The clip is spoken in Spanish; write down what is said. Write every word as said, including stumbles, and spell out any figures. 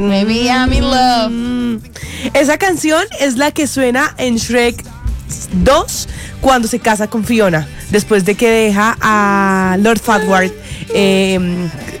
Maybe I'm in love. Mm. Esa canción es la que suena en Shrek dos cuando se casa con Fiona, después de que deja a Lord Farquaad eh,